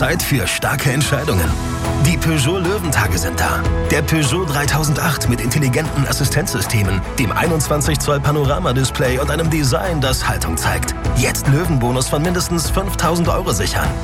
Zeit für starke Entscheidungen. Die Peugeot Löwentage sind da. Der Peugeot 3008 mit intelligenten Assistenzsystemen, dem 21 Zoll Panoramadisplay und einem Design, das Haltung zeigt. Jetzt Löwenbonus von mindestens 5.000 € sichern.